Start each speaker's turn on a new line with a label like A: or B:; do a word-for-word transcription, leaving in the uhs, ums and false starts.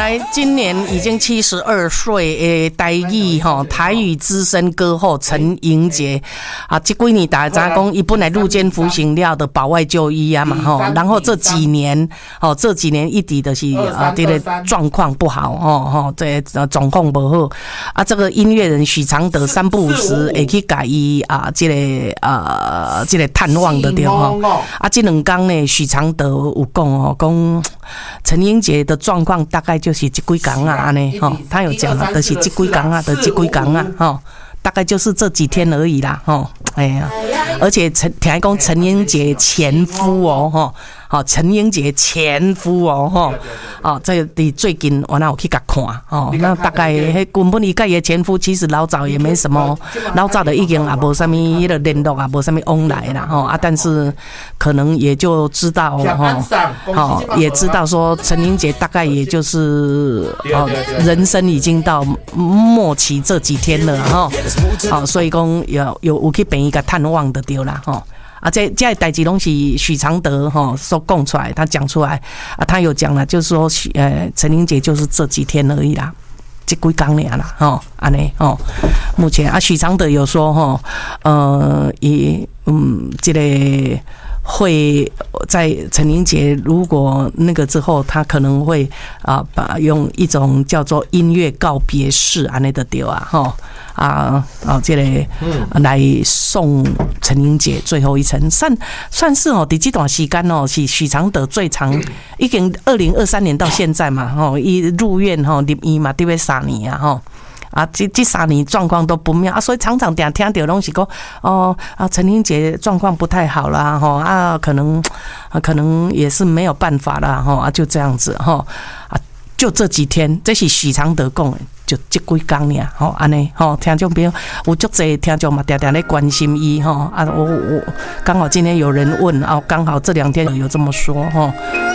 A: 来今年已经七十二岁诶，台语吼台语资深歌后陈英杰啊，这几年大家讲，伊本来入监服刑了的保外就医啊嘛吼，然后这几年哦这几年一直就是啊这个状况不好哦吼，这状况不好啊，这个音乐人许常德三不五时会去甲伊啊这个呃这个探望的对吼，啊这两天呢许常德有讲哦讲陈英杰的状况大概就是这几天啊安尼吼，他有讲啊，就是这几天啊的这几天啊吼。大概就是这几天而已啦，吼，哎呀，而且陈听讲陈英杰前夫哦，吼，好，陈英杰前夫哦，吼，哦，这你最近我那有去甲看，哦，那大概迄根本伊甲伊的前夫其实老早也没什么，老早的已经也无啥物迄个联络啊，无啥物往来啦，吼啊，但是可能也就知道，吼，好，也知道说陈英杰大概也就是哦，人生已经到末期这几天了，吼。好、哦，所以讲有有有去病院甲探望的对啦，吼、哦、啊，这这代志拢是许常德吼、哦、所讲出来，他讲出来啊，他有讲了，就是说呃陈英杰就是这几天而已啦，这几天尔啦，吼安尼吼，目前啊许常德有说吼，呃也嗯这个。会在陈英杰如果那个之后，他可能会啊，把用一种叫做音乐告别式安尼的对啊，吼啊啊，这个来送陈英杰最后一程，算算是哦，伫这段时间哦，是许常德最长，已经二零二三年到现在嘛，吼，伊入院吼入院嘛，得要三年啊，吼。啊，这这三年状况都不妙啊，所以常常听听到东西讲哦啊，陈英杰状况不太好啦，吼啊，可能啊可能也是没有办法啦，吼啊，就这样子吼啊，就这几天，这是许常德讲的，就这几天尔，吼安尼吼，听众朋友有足侪听众嘛，常常在关心伊吼啊，我我刚好今天有人问啊，刚好这两天有这么说吼。